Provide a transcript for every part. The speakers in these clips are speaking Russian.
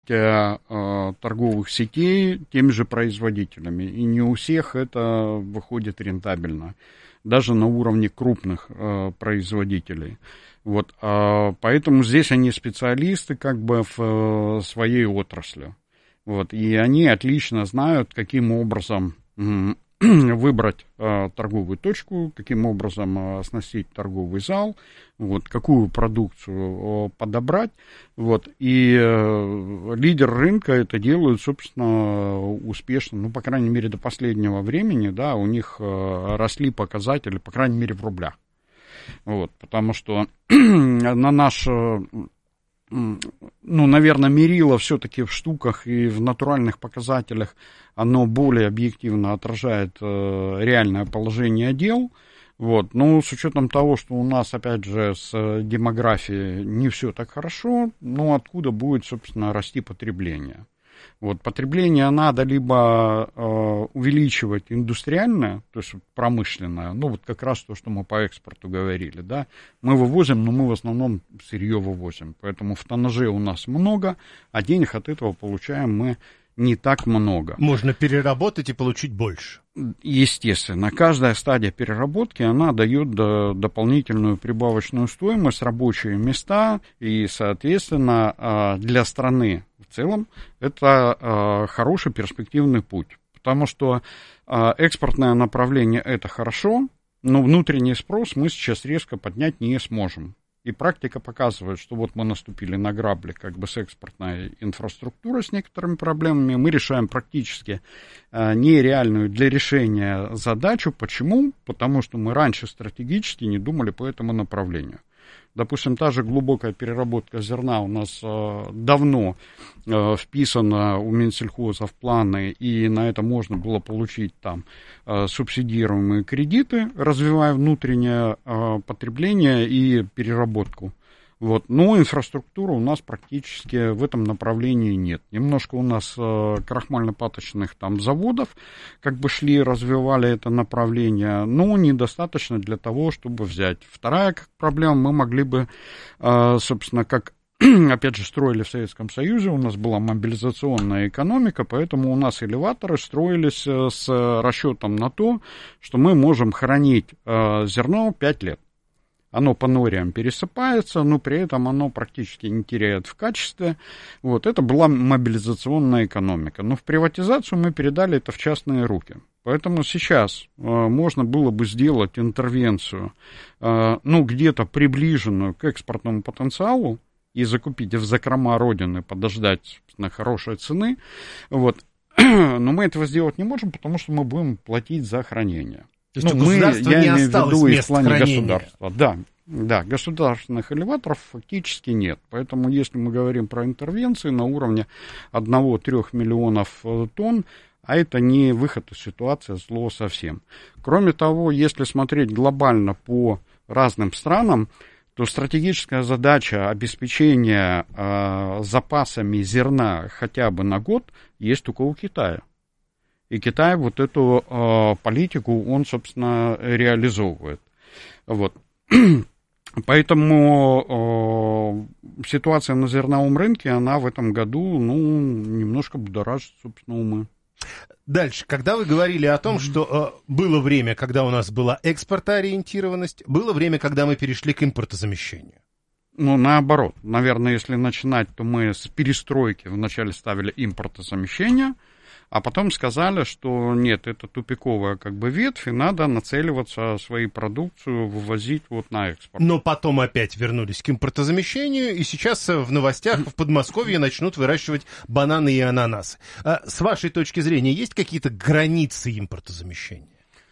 торговых сетей теми же производителями. И не у всех это выходит рентабельно, даже на уровне крупных производителей. Вот, поэтому здесь они специалисты как бы в своей отрасли. Вот, и они отлично знают, каким образом выбрать торговую точку, каким образом оснастить торговый зал, вот, какую продукцию подобрать. Вот, и лидер рынка это делают, собственно, успешно, ну, по крайней мере, до последнего времени, да, у них росли показатели, по крайней мере, в рублях. Вот, потому что на наш... Ну, наверное, мерило все-таки в штуках и в натуральных показателях оно более объективно отражает реальное положение дел. Вот. Но с учетом того, что у нас, опять же, с демографией не все так хорошо, ну, откуда будет, собственно, расти потребление? Вот, потребление надо либо увеличивать индустриальное, то есть промышленное, ну, вот как раз то, что мы по экспорту говорили, да, мы вывозим, но мы в основном сырье вывозим, поэтому в тоннаже у нас много, а денег от этого получаем мы не так много. Можно переработать и получить больше. Естественно, каждая стадия переработки, она дает дополнительную прибавочную стоимость, рабочие места, и, соответственно, для страны в целом это хороший перспективный путь, потому что экспортное направление это хорошо, но внутренний спрос мы сейчас резко поднять не сможем. И практика показывает, что вот мы наступили на грабли как бы с экспортной инфраструктурой с некоторыми проблемами. Мы решаем практически нереальную для решения задачу. Почему? Потому что мы раньше стратегически не думали по этому направлению. Допустим, та же глубокая переработка зерна у нас давно вписана у Минсельхоза в планы, и на это можно было получить там субсидируемые кредиты, развивая внутреннее потребление и переработку. Вот. Но инфраструктуры у нас практически в этом направлении нет. Немножко у нас крахмально-паточных там заводов как бы шли, развивали это направление, но недостаточно для того, чтобы взять. Вторая проблема, мы могли бы, собственно, как опять же строили в Советском Союзе, у нас была мобилизационная экономика, поэтому у нас элеваторы строились с расчетом на то, что мы можем хранить зерно 5 лет. Оно по нориям пересыпается, но при этом оно практически не теряет в качестве. Вот, это была мобилизационная экономика. Но в приватизацию мы передали это в частные руки. Поэтому сейчас можно было бы сделать интервенцию, ну, где-то приближенную к экспортному потенциалу и закупить в закрома Родины, подождать на хорошей цены. Вот. Но мы этого сделать не можем, потому что мы будем платить за хранение. То есть у государства не осталось мест хранения. Да, государственных элеваторов фактически нет. Поэтому, если мы говорим про интервенции на уровне 1-3 миллионов тонн, а это не выход из ситуации зло совсем. Кроме того, если смотреть глобально по разным странам, то стратегическая задача обеспечения запасами зерна хотя бы на год есть только у Китая. И Китай вот эту политику, он, собственно, реализовывает. Вот. Поэтому ситуация на зерновом рынке, она в этом году, ну, немножко будоражит, собственно, умы. Дальше, когда вы говорили о том, что было время, когда у нас была экспортоориентированность, было время, когда мы перешли к импортозамещению. Ну, наоборот. Наверное, если начинать, то мы с перестройки вначале ставили импортозамещение, а потом сказали, что нет, это тупиковая как бы ветвь, и надо нацеливаться свою продукцию вывозить вот на экспорт. Но потом опять вернулись к импортозамещению, и сейчас в новостях в Подмосковье начнут выращивать бананы и ананасы. С вашей точки зрения, есть какие-то границы импортозамещения?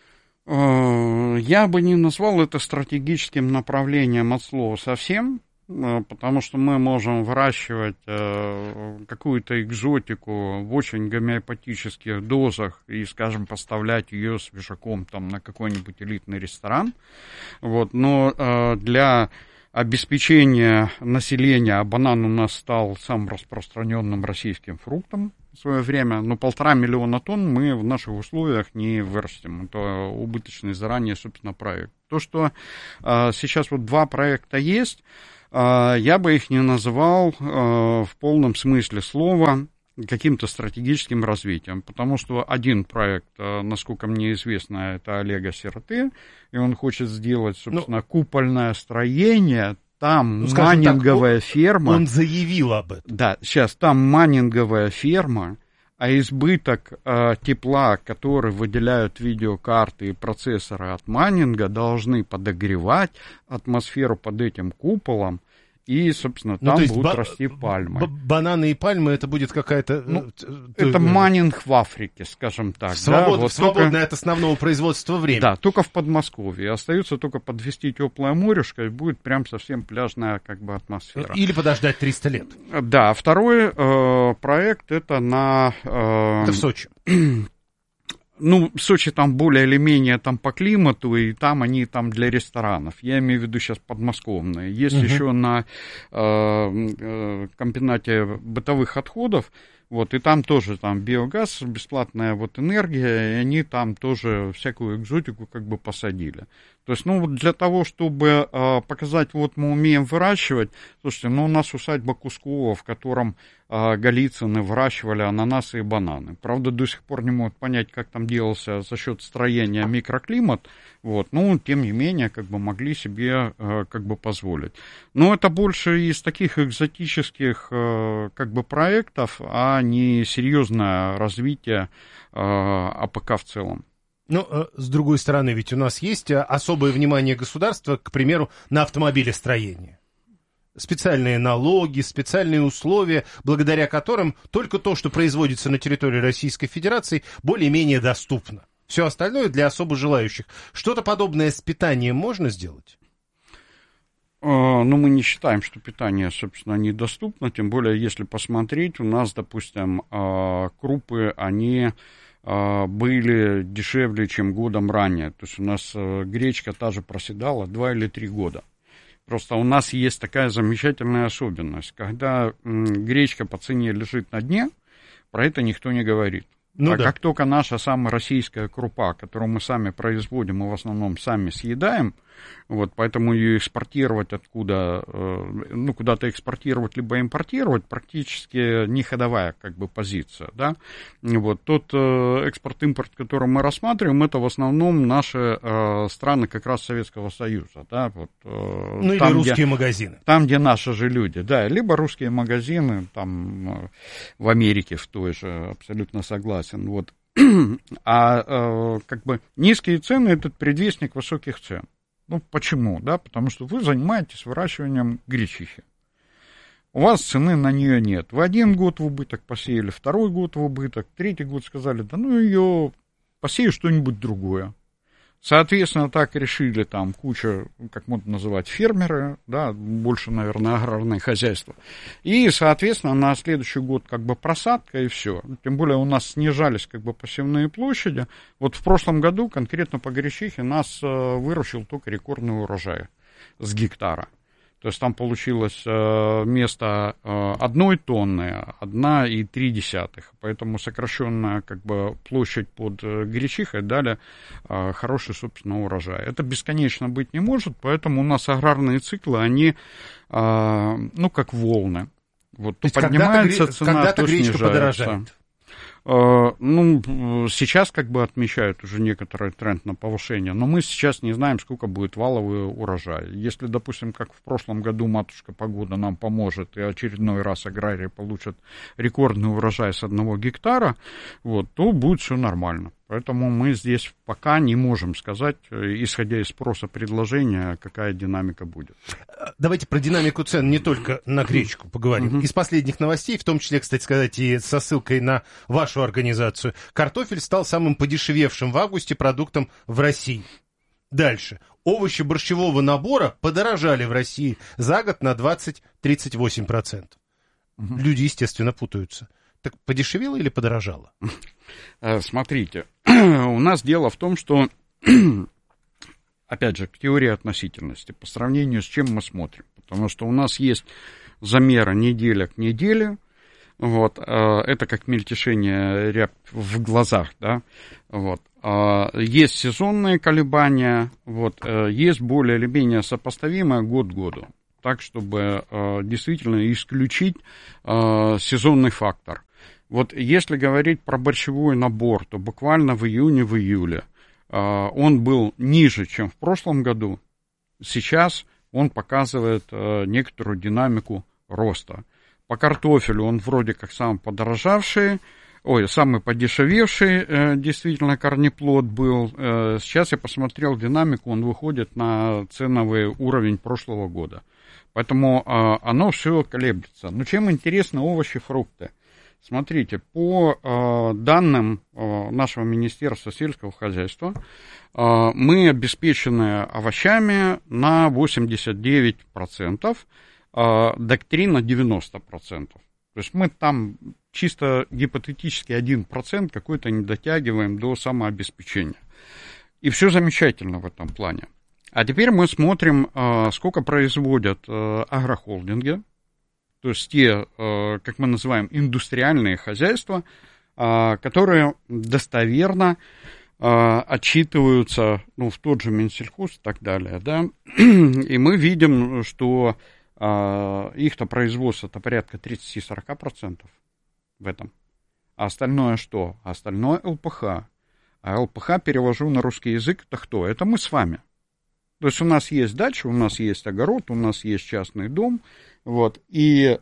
Я бы не назвал это стратегическим направлением от слова совсем, потому что мы можем выращивать какую-то экзотику в очень гомеопатических дозах и, скажем, поставлять ее свежаком там, на какой-нибудь элитный ресторан. Вот. Но для обеспечения населения, а банан у нас стал самым распространенным российским фруктом в свое время, но 1,5 миллиона тонн мы в наших условиях не вырастим. Это убыточный заранее, собственно, проект. То, что сейчас вот 2 проекта есть, Я бы их не называл в полном смысле слова каким-то стратегическим развитием, потому что один проект, насколько мне известно, это Олега Сироты, и он хочет сделать, собственно, купольное строение, там майнинговая ферма. Он заявил об этом. Да, сейчас там майнинговая ферма, а избыток тепла, который выделяют видеокарты и процессоры от майнинга, должны подогревать атмосферу под этим куполом, и, собственно, там будут расти пальмы. Бананы и пальмы — это будет какая-то... это майнинг в Африке, скажем так. Свободное от основного производства время. Да, только в Подмосковье. Остается только подвести теплое морешко, и будет прям совсем пляжная как бы атмосфера. Или подождать 300 лет. Да, второй проект — это на... Это в Сочи. Ну, Сочи там более или менее там по климату, и там они там для ресторанов. Я имею в виду сейчас подмосковные. Есть еще на комбинате бытовых отходов, вот, и там тоже там биогаз, бесплатная вот энергия, и они там тоже всякую экзотику как бы посадили. То есть, ну, вот для того, чтобы показать, вот мы умеем выращивать, слушайте, ну, у нас усадьба Кускова, в котором Голицыны выращивали ананасы и бананы. Правда, до сих пор не могут понять, как там делался за счет строения микроклимат, вот, ну, тем не менее, как бы могли себе как бы позволить. Но это больше из таких экзотических как бы проектов, а не серьезное развитие АПК в целом. Ну, с другой стороны, ведь у нас есть особое внимание государства, к примеру, на автомобилестроение. Специальные налоги, специальные условия, благодаря которым только то, что производится на территории Российской Федерации, более-менее доступно. Все остальное для особо желающих. Что-то подобное с питанием можно сделать? Ну, мы не считаем, что питание, собственно, недоступно, тем более, если посмотреть, у нас, допустим, крупы, они были дешевле, чем годом ранее. То есть у нас гречка та же проседала 2 или 3 года. Просто у нас есть такая замечательная особенность. Когда гречка по цене лежит на дне, про это никто не говорит. Ну, да. Как только наша самая российская крупа, которую мы сами производим и в основном сами съедаем, вот, поэтому ее экспортировать откуда, ну, куда-то экспортировать либо импортировать практически не ходовая как бы позиция, да. Вот, тот экспорт-импорт, который мы рассматриваем, это в основном наши страны как раз Советского Союза, да. Вот, ну, там, или русские магазины. Там, где наши же люди, да, либо русские магазины, там в Америке в той же, абсолютно согласен, вот. А как бы низкие цены — это предвестник высоких цен. Ну, почему? Да, потому что вы занимаетесь выращиванием гречихи. У вас цены на нее нет. Вы 1 год в убыток посеяли, 2-й год в убыток, 3-й год сказали, да ну ее посею что-нибудь другое. Соответственно, так решили там куча, как можно называть, фермеры, да, больше, наверное, аграрные хозяйства. И, соответственно, на следующий год как бы просадка и все. Тем более у нас снижались как бы посевные площади. Вот в прошлом году конкретно по гречихе нас выручил только рекордный урожай с гектара. То есть там получилось вместо 1 тонны 1,3. Поэтому сокращенная как бы площадь под гречихой дали хороший, собственно, урожай. Это бесконечно быть не может, поэтому у нас аграрные циклы, они, ну, как волны. Вот, то поднимается цена, когда-то то гречка снижается. Подорожает. Ну, сейчас как бы отмечают уже некоторый тренд на повышение, но мы сейчас не знаем, сколько будет валовый урожай. Если, допустим, как в прошлом году матушка погода нам поможет, и очередной раз аграрии получат рекордный урожай с 1 гектара, вот, то будет все нормально. Поэтому мы здесь пока не можем сказать, исходя из спроса предложения, какая динамика будет. Давайте про динамику цен не только на гречку поговорим. Из последних новостей, в том числе, кстати сказать, и со ссылкой на вашу организацию, картофель стал самым подешевевшим в августе продуктом в России. Дальше. Овощи борщевого набора подорожали в России за год на 20-38%. Люди, естественно, путаются. Так подешевело или подорожало? Смотрите, у нас дело в том, что, опять же, к теории относительности, по сравнению с чем мы смотрим. Потому что у нас есть замеры неделя к неделе, вот, это как мельтешение рябь в глазах, да, вот. Есть сезонные колебания, вот, есть более или менее сопоставимое год к году. так, чтобы действительно исключить сезонный фактор. Вот если говорить про борщевой набор, то буквально в июне, в июле он был ниже, чем в прошлом году. Сейчас он показывает некоторую динамику роста. По картофелю он вроде как самый подешевевший действительно корнеплод был. Сейчас я посмотрел динамику, он выходит на ценовый уровень прошлого года. Поэтому оно все колеблется. Но чем интересны овощи, фрукты? Смотрите, по данным нашего Министерства сельского хозяйства, мы обеспечены овощами на 89%, доктрина 90%. То есть мы там чисто гипотетически 1% какой-то не дотягиваем до самообеспечения. И все замечательно в этом плане. А теперь мы смотрим, сколько производят агрохолдинги, то есть те, как мы называем, индустриальные хозяйства, которые достоверно отчитываются, в тот же Минсельхоз и так далее, да, и мы видим, что их-то производство-то порядка 30-40% в этом. А остальное что? Остальное ЛПХ. А ЛПХ, перевожу на русский язык, это кто? Это мы с вами. То есть у нас есть дача, у нас есть огород, у нас есть частный дом, вот, и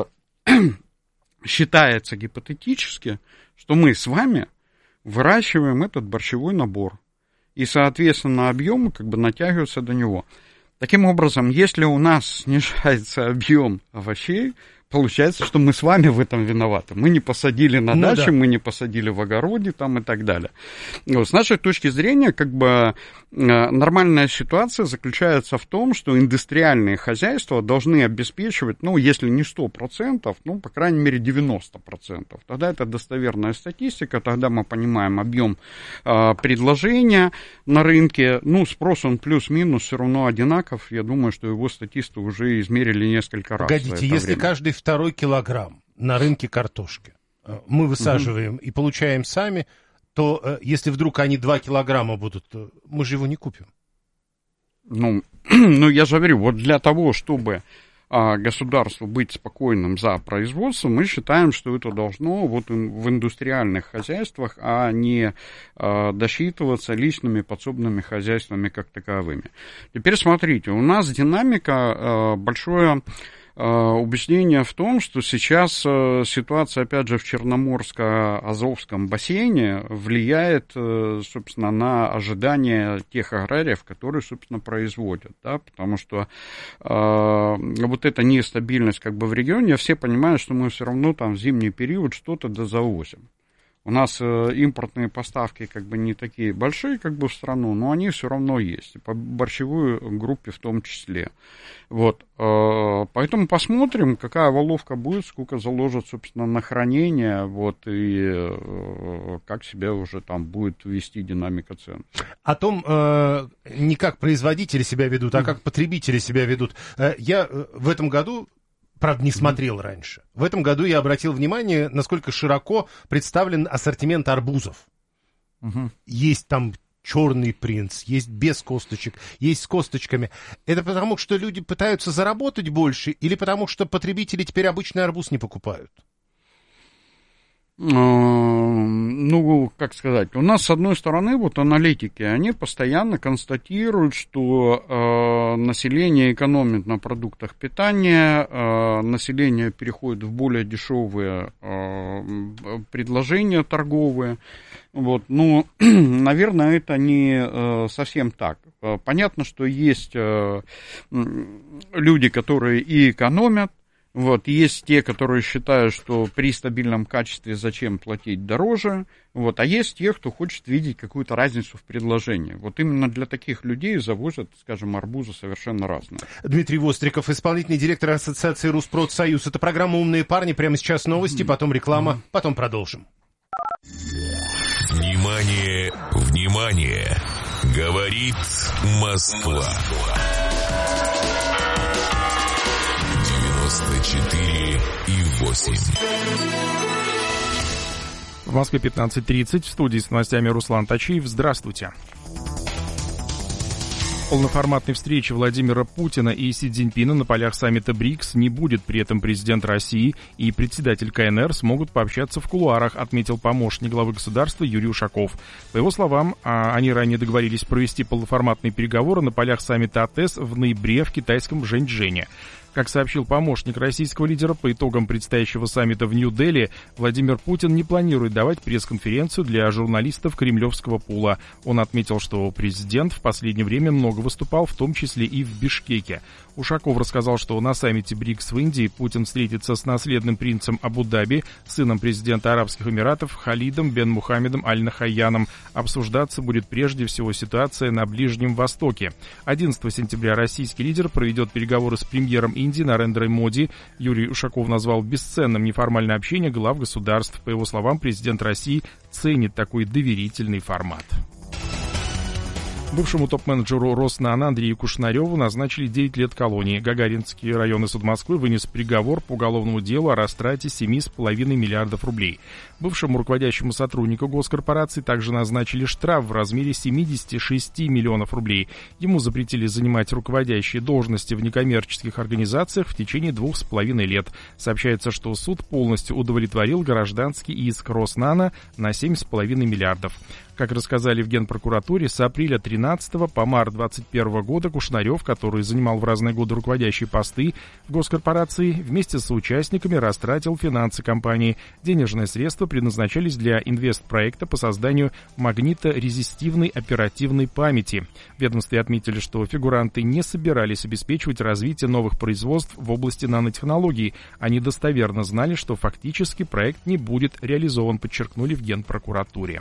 считается гипотетически, что мы с вами выращиваем этот борщевой набор, и, соответственно, объемы как бы натягиваются до него. Таким образом, если у нас снижается объем овощей, получается, что мы с вами в этом виноваты. Мы не посадили на даче, мы не посадили в огороде там, и так далее. Вот, с нашей точки зрения, как бы нормальная ситуация заключается в том, что индустриальные хозяйства должны обеспечивать, если не 100%, по крайней мере 90%. Тогда это достоверная статистика, тогда мы понимаем объем предложения на рынке. Спрос он плюс-минус все равно одинаков. Я думаю, что его статисты уже измерили несколько раз. Погодите, если каждый второй килограмм на рынке картошки мы высаживаем и получаем сами, то если вдруг они 2 килограмма будут, мы же его не купим. Я же говорю, вот для того, чтобы государству быть спокойным за производство, мы считаем, что это должно вот в индустриальных хозяйствах, а не досчитываться личными подсобными хозяйствами как таковыми. Теперь смотрите, у нас динамика большое убеждение в том, что сейчас ситуация, опять же, в Черноморско-Азовском бассейне влияет, собственно, на ожидания тех аграриев, которые, собственно, производят, да, потому что вот эта нестабильность как бы в регионе, все понимают, что мы все равно там в зимний период что-то дозавозим. У нас импортные поставки как бы не такие большие как бы в страну, но они все равно есть, по борщевой группе в том числе. Вот, поэтому посмотрим, какая воловка будет, сколько заложат, собственно, на хранение, вот, и как себя уже там будет вести динамика цен. О том, не как производители себя ведут, а как потребители себя ведут. Я в этом году... Правда, не смотрел раньше. В этом году я обратил внимание, насколько широко представлен ассортимент арбузов. Есть там черный принц, есть без косточек, есть с косточками. Это потому, что люди пытаются заработать больше, или потому, что потребители теперь обычный арбуз не покупают? Как сказать, у нас, с одной стороны, вот аналитики, они постоянно констатируют, что население экономит на продуктах питания, население переходит в более дешевые предложения торговые. Вот, наверное, это не совсем так. Понятно, что есть люди, которые и экономят. Вот, есть те, которые считают, что при стабильном качестве зачем платить дороже, вот, а есть те, кто хочет видеть какую-то разницу в предложении. Вот именно для таких людей завозят, скажем, арбузы совершенно разные. Dmitriy Vostrikov, исполнительный директор Ассоциации Rusprod-Союз. Это программа «Умные парни». Прямо сейчас новости, потом реклама, потом продолжим. Внимание, внимание! Говорит Москва. 94,8. В Москве 15:30. В студии с новостями Руслан Тачиев. Здравствуйте. Полноформатной встречи Владимира Путина и Си Цзиньпина на полях саммита БРИКС не будет. При этом президент России и председатель КНР смогут пообщаться в кулуарах, отметил помощник главы государства Юрий Ушаков. По его словам, они ранее договорились провести полноформатные переговоры на полях саммита АТЭС в ноябре в китайском Жэньчжэне. Как сообщил помощник российского лидера, по итогам предстоящего саммита в Нью-Дели Владимир Путин не планирует давать пресс-конференцию для журналистов кремлевского пула. Он отметил, что президент в последнее время много выступал, в том числе и в Бишкеке. Ушаков рассказал, что на саммите БРИКС в Индии Путин встретится с наследным принцем Абу-Даби, сыном президента Арабских Эмиратов Халидом бен Мухаммедом Аль-Нахаяном. Обсуждаться будет прежде всего ситуация на Ближнем Востоке. 11 сентября российский лидер проведет переговоры с премьером Индии Нарендрой Моди. Юрий Ушаков назвал бесценным неформальное общение глав государств. По его словам, президент России ценит такой доверительный формат. Бывшему топ-менеджеру Роснано Андрею Кушнареву назначили 9 лет колонии. Гагаринский районный суд Москвы вынес приговор по уголовному делу о растрате 7,5 миллиардов рублей. Бывшему руководящему сотруднику госкорпорации также назначили штраф в размере 76 миллионов рублей. Ему запретили занимать руководящие должности в некоммерческих организациях в течение 2,5 лет. Сообщается, что суд полностью удовлетворил гражданский иск Роснано на 7,5 миллиардов. Как рассказали в Генпрокуратуре, с апреля 13 по март 21 года Кушнарев, который занимал в разные годы руководящие посты в госкорпорации, вместе с участниками растратил финансы компании. Денежные средства предназначались для инвестпроекта по созданию магниторезистивной оперативной памяти. В ведомстве отметили, что фигуранты не собирались обеспечивать развитие новых производств в области нанотехнологий. Они достоверно знали, что фактически проект не будет реализован, подчеркнули в Генпрокуратуре.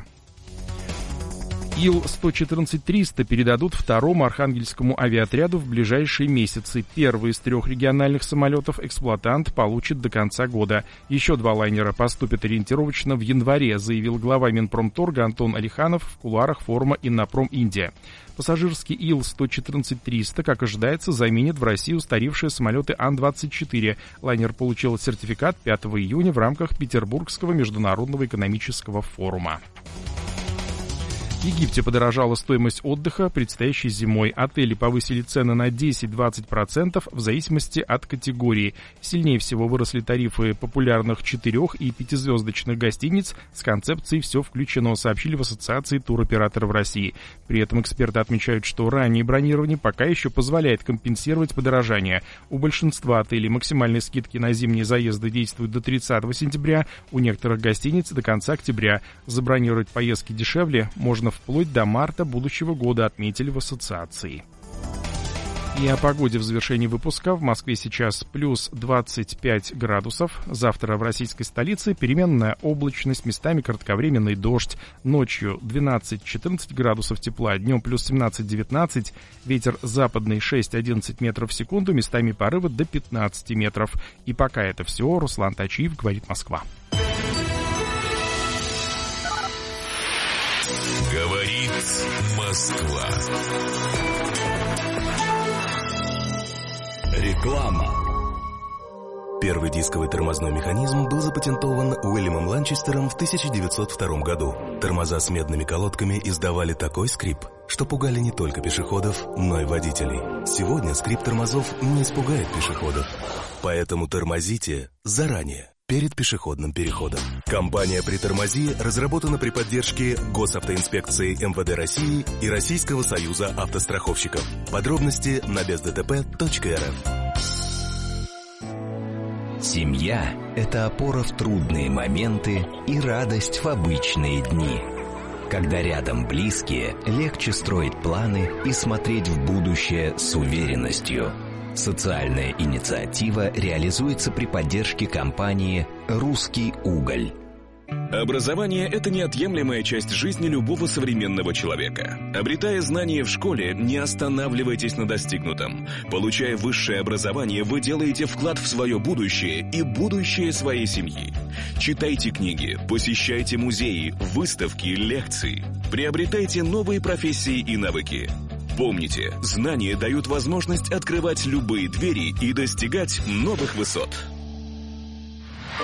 Ил-114-300 передадут второму Архангельскому авиаотряду в ближайшие месяцы. Первый из 3 региональных самолетов эксплуатант получит до конца года. Еще 2 лайнера поступят ориентировочно в январе, заявил глава Минпромторга Антон Алиханов в кулуарах форума «Иннопром Индия». Пассажирский Ил-114-300, как ожидается, заменит в России устаревшие самолеты Ан-24. Лайнер получил сертификат 5 июня в рамках Петербургского международного экономического форума. В Египте подорожала стоимость отдыха предстоящей зимой. Отели повысили цены на 10-20% в зависимости от категории. Сильнее всего выросли тарифы популярных 4- и 5-звездочных гостиниц с концепцией «все включено», сообщили в Ассоциации туроператоров России. При этом эксперты отмечают, что раннее бронирование пока еще позволяет компенсировать подорожание. У большинства отелей максимальные скидки на зимние заезды действуют до 30 сентября, у некоторых гостиниц до конца октября. Забронировать поездки дешевле можно вплоть до марта будущего года, отметили в ассоциации. И о погоде в завершении выпуска. В Москве сейчас плюс 25 градусов. Завтра в российской столице переменная облачность, местами кратковременный дождь. Ночью 12-14 градусов тепла, днем плюс 17-19. Ветер западный 6-11 метров в секунду, местами порывы до 15 метров. И пока это все. Руслан Тачиев, говорит Москва. Говорит Москва. Реклама. Первый дисковый тормозной механизм был запатентован Уильямом Ланчестером в 1902 году. Тормоза с медными колодками издавали такой скрип, что пугали не только пешеходов, но и водителей. Сегодня скрип тормозов не испугает пешеходов. Поэтому тормозите заранее, перед пешеходным переходом. Компания «Притормози» разработана при поддержке Госавтоинспекции МВД России и Российского союза автостраховщиков. Подробности на бездтп.рф. Семья – это опора в трудные моменты и радость в обычные дни. Когда рядом близкие, легче строить планы и смотреть в будущее с уверенностью. Социальная инициатива реализуется при поддержке компании «Русский уголь». Образование – это неотъемлемая часть жизни любого современного человека. Обретая знания в школе, не останавливайтесь на достигнутом. Получая высшее образование, вы делаете вклад в свое будущее и будущее своей семьи. Читайте книги, посещайте музеи, выставки, лекции. Приобретайте новые профессии и навыки. Помните, знания дают возможность открывать любые двери и достигать новых высот.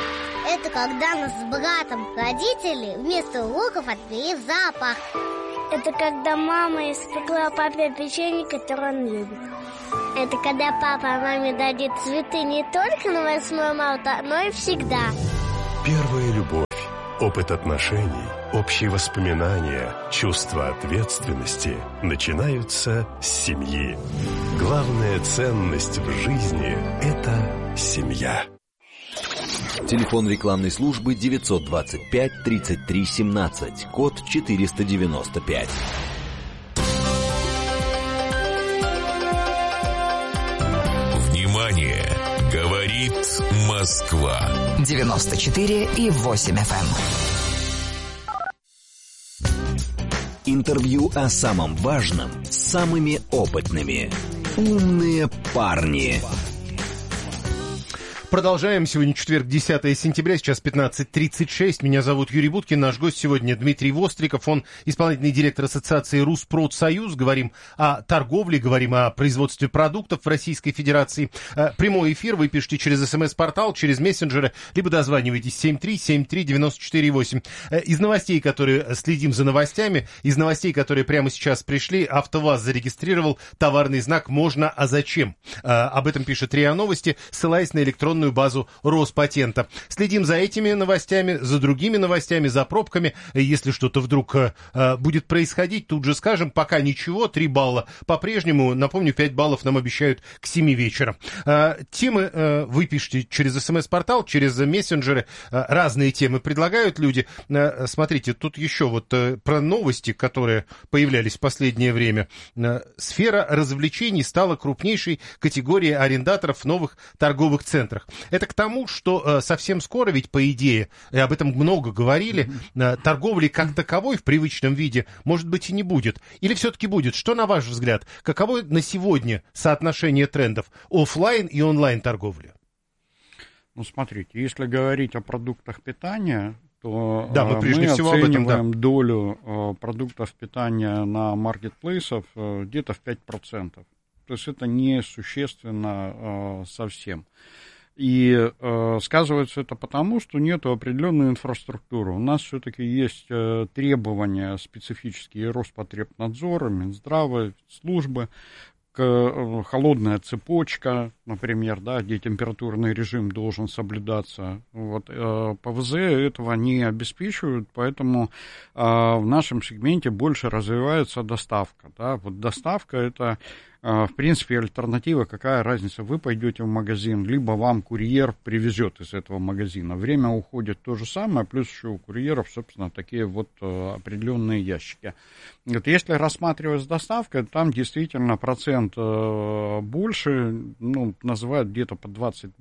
Это когда нас с братом родители вместо уроков отвели в зоопарк. Это когда мама испекла папе печенье, которое он любит. Это когда папа маме дарит цветы не только на 8 марта, но и всегда. Первая любовь, опыт отношений, общие воспоминания, чувство ответственности начинаются с семьи. Главная ценность в жизни – это семья. Телефон рекламной службы 925 33 17, код 495. Внимание! Говорит Москва. 94,8 FM. Интервью о самом важном с самыми опытными. Умные парни. Продолжаем. Сегодня четверг, 10 сентября, сейчас 15:36. Меня зовут Юрий Буткин. Наш гость сегодня Дмитрий Востриков. Он исполнительный директор ассоциации Rusprod-Союз. Говорим о торговле, говорим о производстве продуктов в Российской Федерации. Прямой эфир вы пишите через СМС-портал, через мессенджеры, либо дозванивайтесь 7373948. Из новостей, которые следим за новостями, из новостей, которые прямо сейчас пришли, АвтоВАЗ зарегистрировал товарный знак «Можно, а зачем?». Об этом пишет РИА Новости, ссылаясь на электронную базу Роспатента. Следим за этими новостями, за другими новостями, за пробками. Если что-то вдруг будет происходить, тут же скажем, пока ничего, 3 балла по-прежнему. Напомню, 5 баллов нам обещают к 7 вечера. Темы вы пишите через СМС-портал, через мессенджеры. Разные темы предлагают люди. Смотрите, тут еще вот про новости, которые появлялись в последнее время. Сфера развлечений стала крупнейшей категорией арендаторов в новых торговых центрах. Это к тому, что совсем скоро, ведь по идее, и об этом много говорили, торговли как таковой в привычном виде, может быть, и не будет. Или все-таки будет? Что, на ваш взгляд, каково на сегодня соотношение трендов офлайн и онлайн торговли? Ну, смотрите, если говорить о продуктах питания, то да, мы оцениваем долю продуктов питания на маркетплейсах где-то в 5%. То есть это несущественно совсем. И сказывается это потому, что нет определенной инфраструктуры. У нас все-таки есть требования специфические Роспотребнадзора, Минздрава, службы, холодная цепочка, например, да, где температурный режим должен соблюдаться. Вот, ПВЗ этого не обеспечивают, поэтому в нашем сегменте больше развивается доставка. Да. Вот доставка – это, в принципе, альтернатива. Какая разница? Вы пойдете в магазин, либо вам курьер привезет из этого магазина. Время уходит то же самое, плюс еще у курьеров, собственно, такие вот определенные ящики. Вот если рассматривать с доставкой, там действительно процент больше, ну, называют где-то по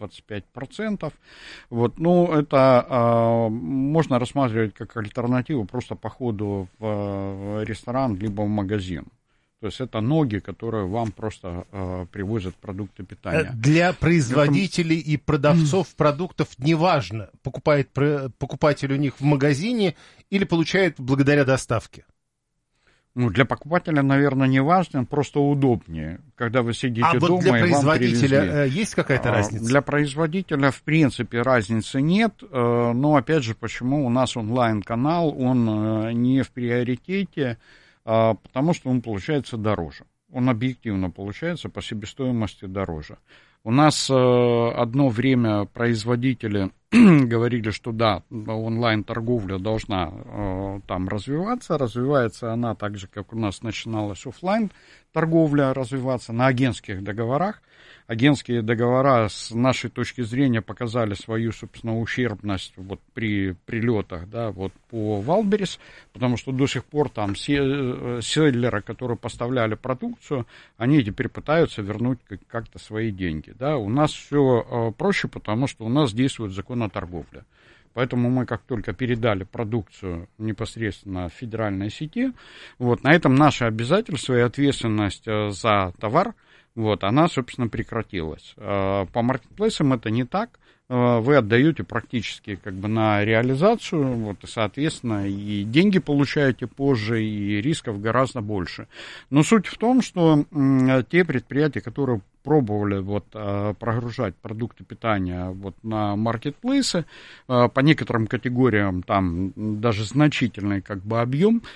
20-25%. Вот, ну, это можно рассматривать как альтернативу просто походу в ресторан либо в магазин. То есть это ноги, которые вам просто привозят продукты питания. Для производителей и продавцов продуктов неважно, покупает покупатель у них в магазине или получает благодаря доставке. Ну, для покупателя, наверное, не важно, просто удобнее, когда вы сидите дома, вот для и вам производителя привезли. Есть какая-то разница? Для производителя, в принципе, разницы нет, но, опять же, почему у нас онлайн-канал, он не в приоритете, потому что он получается дороже. Он объективно получается по себестоимости дороже. У нас одно время производители говорили, что да, онлайн-торговля должна там развиваться. Развивается она так же, как у нас начиналась офлайн-торговля развиваться на агентских договорах. Агентские договора с нашей точки зрения показали свою, собственно, ущербность вот при прилетах, да, вот по Валберес, потому что до сих пор там селлеры, которые поставляли продукцию, они теперь пытаются вернуть как-то свои деньги. Да. У нас все проще, потому что у нас действует закон о торговле. Поэтому мы, как только передали продукцию непосредственно в федеральной сети, вот, на этом наше обязательство и ответственность за товар, вот, она, собственно, прекратилась. По маркетплейсам это не так. Вы отдаете практически как бы на реализацию, вот, и, соответственно, и деньги получаете позже, и рисков гораздо больше. Но суть в том, что те предприятия, которые пробовали вот, прогружать продукты питания вот, на маркетплейсы, по некоторым категориям там даже значительный как бы объем,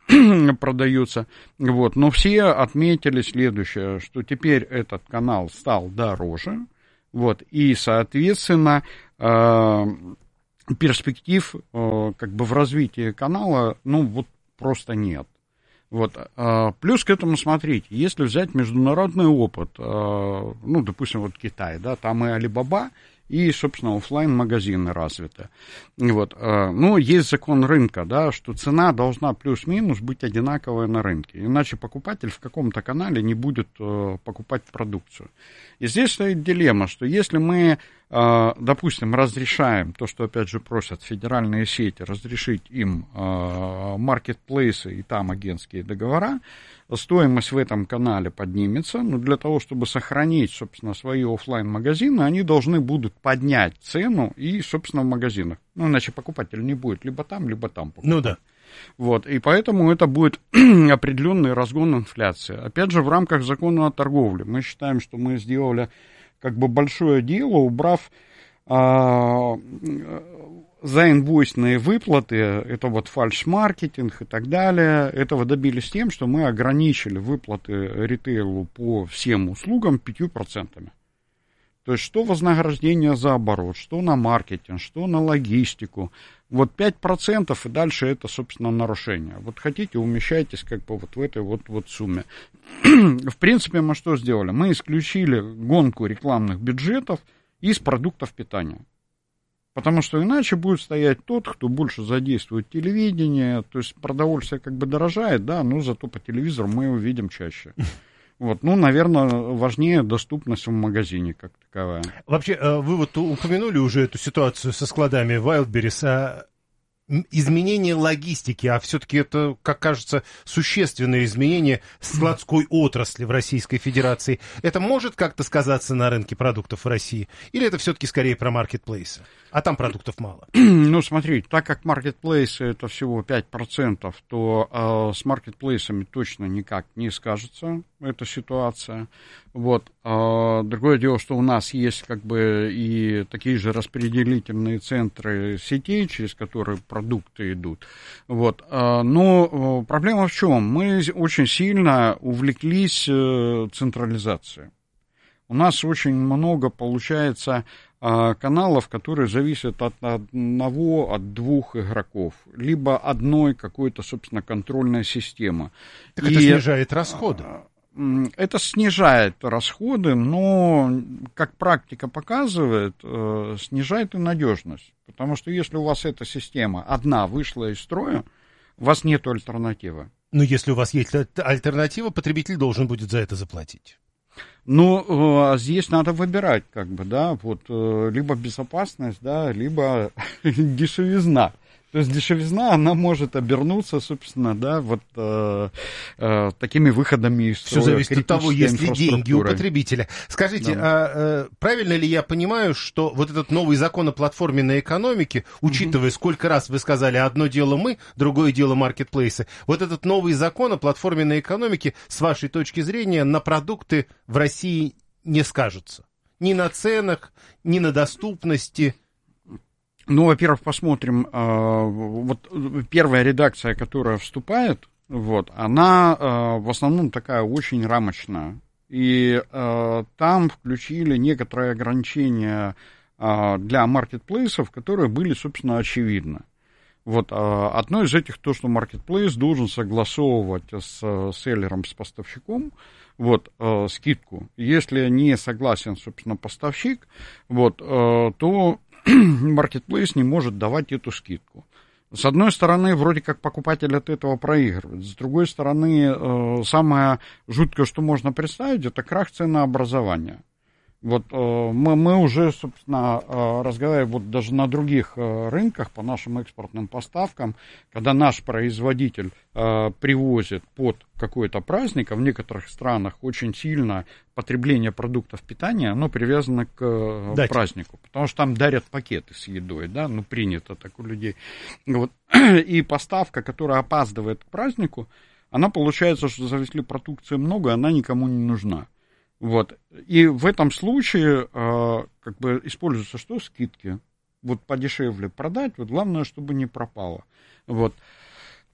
продаются. Вот. Но все отметили следующее, что теперь этот канал стал дороже, вот, и, соответственно, перспектив как бы в развитии канала, ну, вот просто нет. Вот. Плюс к этому, смотрите, если взять международный опыт, ну, допустим, вот Китай, да, там и Alibaba, и, собственно, офлайн-магазины развиты. Вот. Ну, есть закон рынка, да, что цена должна плюс-минус быть одинаковая на рынке, иначе покупатель в каком-то канале не будет покупать продукцию. И здесь стоит дилемма, что если мы, допустим, разрешаем то, что, опять же, просят федеральные сети, разрешить им маркетплейсы и там агентские договора, стоимость в этом канале поднимется, но для того, чтобы сохранить, собственно, свои офлайн-магазины, они должны будут поднять цену и, собственно, в магазинах. Ну, иначе покупатель не будет либо там покупать. Ну да. Вот, и поэтому это будет определенный разгон инфляции. Опять же, в рамках закона о торговле мы считаем, что мы сделали как бы большое дело, убрав заинвойсные выплаты, это вот фальш-маркетинг и так далее, этого добились тем, что мы ограничили выплаты ритейлу по всем услугам 5%. То есть, что вознаграждение за оборот, что на маркетинг, что на логистику. Вот 5% и дальше это, собственно, нарушение. Вот хотите, умещайтесь как бы вот в этой вот сумме. В принципе, мы что сделали? Мы исключили гонку рекламных бюджетов из продуктов питания. Потому что иначе будет стоять тот, кто больше задействует телевидение, то есть продовольствие как бы дорожает, да, но зато по телевизору мы его видим чаще. Вот, ну, наверное, важнее доступность в магазине как таковая. Вообще, вы вот упомянули уже эту ситуацию со складами Wildberries, изменение логистики, а все-таки это, как кажется, существенное изменение складской отрасли в Российской Федерации. Это может как-то сказаться на рынке продуктов в России? Или это все-таки скорее про маркетплейсы? А там продуктов мало. Ну, смотрите, так как маркетплейсы это всего 5%, то с маркетплейсами точно никак не скажется эта ситуация. Вот. Другое дело, что у нас есть как бы и такие же распределительные центры сетей, через которые продукты идут. Вот. Но проблема в чем? Мы очень сильно увлеклись централизацией. У нас очень много получается каналов, которые зависят от одного, от двух игроков, либо одной какой-то, собственно, контрольной системы. Так это снижает расходы. Это снижает расходы, но, как практика показывает, снижает и надежность. Потому что если у вас эта система одна вышла из строя, у вас нет альтернативы. Но если у вас есть альтернатива, потребитель должен будет за это заплатить. Ну, здесь надо выбирать, как бы, да, вот, либо безопасность, да, либо дешевизна. То есть дешевизна, она может обернуться, собственно, да, вот такими выходами из строя. Все зависит от того, есть ли деньги у потребителя. Скажите, да. Правильно ли я понимаю, что вот этот новый закон о платформенной экономике, учитывая, сколько раз вы сказали, одно дело мы, другое дело маркетплейсы, вот этот новый закон о платформенной экономике, с вашей точки зрения, на продукты в России не скажется? Ни на ценах, ни на доступности. Ну, во-первых, посмотрим, вот первая редакция, которая вступает, вот, она в основном такая очень рамочная, и там включили некоторые ограничения для маркетплейсов, которые были, собственно, очевидны. Вот, одно из этих то, что маркетплейс должен согласовывать с селлером, с поставщиком, вот, скидку. Если не согласен, собственно, поставщик, вот, то маркетплейс не может давать эту скидку. С одной стороны, вроде как покупатель от этого проигрывает. С другой стороны, самое жуткое, что можно представить, это крах ценообразования. Вот мы уже, собственно, разговариваем вот даже на других рынках по нашим экспортным поставкам, когда наш производитель привозит под какой-то праздник, а в некоторых странах очень сильно потребление продуктов питания, оно привязано к празднику, потому что там дарят пакеты с едой, да, ну принято так у людей. Вот. И поставка, которая опаздывает к празднику, она получается, что завезли продукции много, она никому не нужна. Вот. И в этом случае как бы используются что? Скидки. Вот подешевле продать, вот главное, чтобы не пропало. Вот.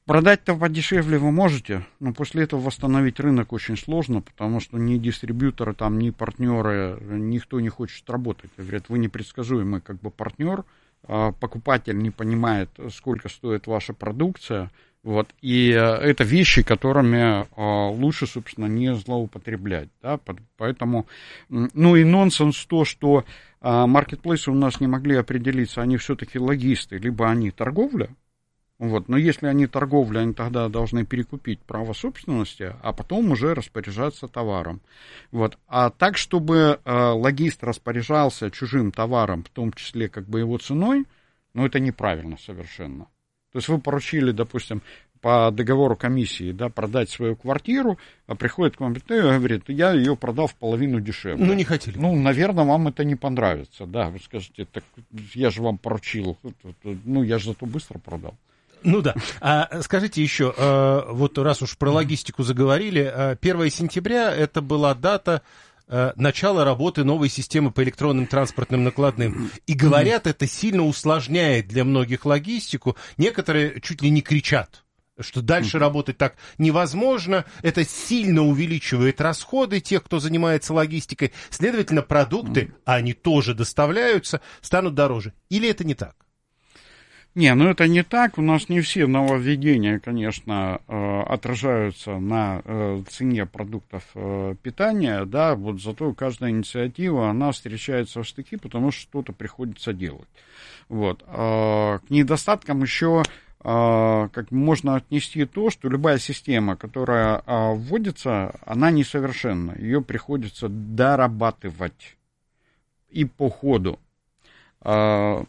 Продать-то подешевле вы можете, но после этого восстановить рынок очень сложно, потому что ни дистрибьюторы, там, ни партнеры, никто не хочет работать. Говорят, вы непредсказуемый как бы партнер, покупатель не понимает, сколько стоит ваша продукция, вот, и это вещи, которыми лучше, собственно, не злоупотреблять, да, поэтому, ну и нонсенс то, что маркетплейсы у нас не могли определиться, они все-таки логисты, либо они торговля. Вот. Но если они торговля, они тогда должны перекупить право собственности, а потом уже распоряжаться товаром. Вот. А так, чтобы логист распоряжался чужим товаром, в том числе как бы его ценой, ну, это неправильно совершенно. То есть вы поручили, допустим, по договору комиссии, да, продать свою квартиру, а приходит к вам и говорит, я ее продал в половину дешевле. Ну, не хотели. Ну, наверное, вам это не понравится, да. Вы скажете, так я же вам поручил, ну, я же зато быстро продал. Ну да. Скажите еще, вот раз уж про логистику заговорили, 1 сентября это была дата начала работы новой системы по электронным транспортным накладным. И говорят, это сильно усложняет для многих логистику. Некоторые чуть ли не кричат, что дальше работать так невозможно. Это сильно увеличивает расходы тех, кто занимается логистикой. Следовательно, продукты, а они тоже доставляются, станут дороже. Или это не так? Не, ну это не так. У нас не все нововведения, конечно, отражаются на цене продуктов питания, да, вот зато каждая инициатива, она встречается в штыки, потому что что-то приходится делать. Вот. К недостаткам еще как можно отнести то, что любая система, которая вводится, она несовершенна, ее приходится дорабатывать и по ходу. Дело